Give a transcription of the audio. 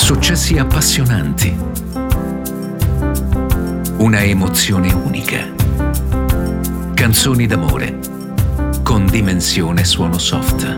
successi appassionanti, una emozione unica. Canzoni d'amore con Dimensione Suono Soft.